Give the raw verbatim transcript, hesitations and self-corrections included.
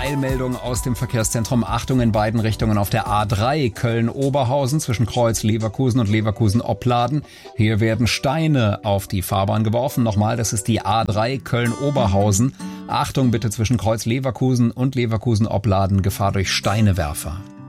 Eilmeldung aus dem Verkehrszentrum. Achtung in beiden Richtungen auf der A drei Köln-Oberhausen zwischen Kreuz Leverkusen und Leverkusen-Opladen. Hier werden Steine auf die Fahrbahn geworfen. Nochmal, das ist die A drei Köln-Oberhausen. Achtung bitte zwischen Kreuz Leverkusen und Leverkusen-Opladen, Gefahr durch Steinewerfer.